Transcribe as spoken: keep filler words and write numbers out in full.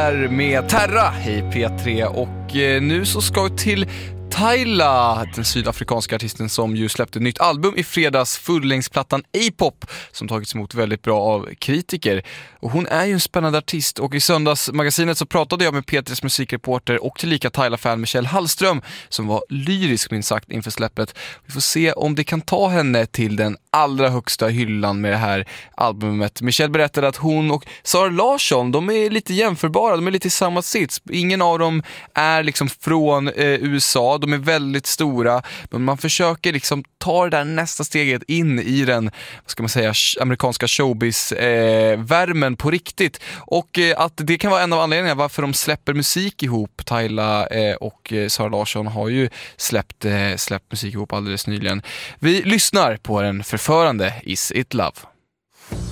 här med Terra i P tre och nu så ska vi till Tyla, den sydafrikanska artisten som ju släppte ett nytt album i fredags, fullängdsplattan A-pop, som tagits emot väldigt bra av kritiker. Och hon är ju en spännande artist och i söndagsmagasinet så pratade jag med P tre:s musikreporter och tillika Tyla-fan Michelle Hallström som var lyrisk minst sagt inför släppet. Vi får se om det kan ta henne till den allra högsta hyllan med det här albumet. Michelle berättade att hon och Zara Larsson, de är lite jämförbara, de är lite i samma sits. Ingen av dem är liksom från eh, U S A, de är väldigt stora, men man försöker liksom ta det där nästa steget in i den, vad ska man säga, amerikanska showbiz-värmen eh, på riktigt. Och eh, att det kan vara en av anledningarna varför de släpper musik ihop. Tyla eh, och eh, Zara Larsson har ju släppt, eh, släppt musik ihop alldeles nyligen. Vi lyssnar på den förförande Is It Love.